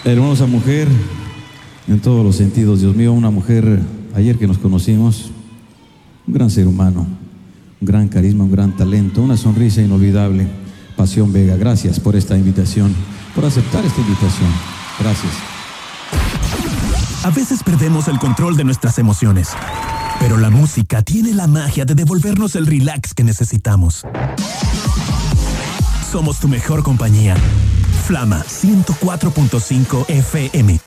Hermosa mujer, en todos los sentidos, Dios mío, una mujer, ayer que nos conocimos, un gran ser humano, un gran carisma, un gran talento, una sonrisa inolvidable. Pasión Vega, gracias por esta invitación, por aceptar esta invitación. Gracias. A veces perdemos el control de nuestras emociones, pero la música tiene la magia de devolvernos el relax que necesitamos. Somos tu mejor compañía. Flama 104.5 FM.